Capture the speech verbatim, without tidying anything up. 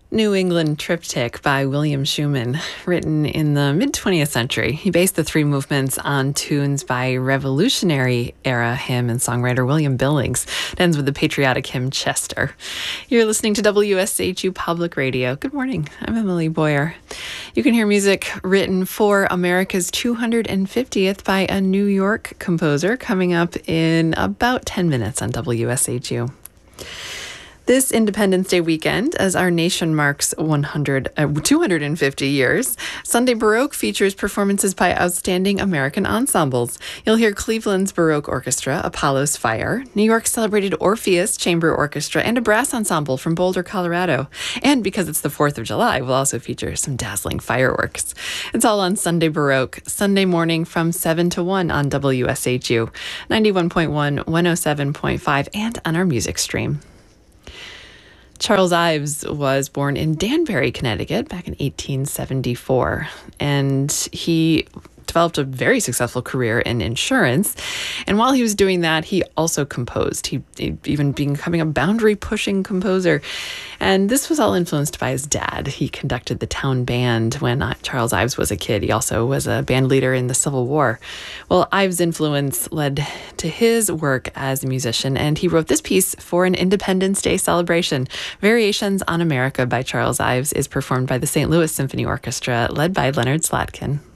New England Triptych by William Schumann, written in the mid-twentieth century. He based the three movements on tunes by Revolutionary-era hymn and songwriter William Billings. It ends with the patriotic hymn Chester. You're listening to W S H U Public Radio. Good morning. I'm Emily Boyer. You can hear music written for America's two hundred fiftieth by a New York composer coming up in about ten minutes on W S H U. This Independence Day weekend, as our nation marks one hundred, uh, two hundred fifty years, Sunday Baroque features performances by outstanding American ensembles. You'll hear Cleveland's Baroque Orchestra, Apollo's Fire, New York's celebrated Orpheus Chamber Orchestra, and a brass ensemble from Boulder, Colorado. And because it's the fourth of July, we'll also feature some dazzling fireworks. It's all on Sunday Baroque, Sunday morning from seven to one on W S H U, ninety-one point one, one oh seven point five, and on our music stream. Charles Ives was born in Danbury, Connecticut back in eighteen seventy-four, and he developed a very successful career in insurance. And while he was doing that, he also composed. He, he even becoming a boundary-pushing composer. And this was all influenced by his dad. He conducted the town band when uh, Charles Ives was a kid. He also was a band leader in the Civil War. Well, Ives' influence led to his work as a musician, and he wrote this piece for an Independence Day celebration. Variations on America by Charles Ives is performed by the Saint Louis Symphony Orchestra, led by Leonard Slatkin.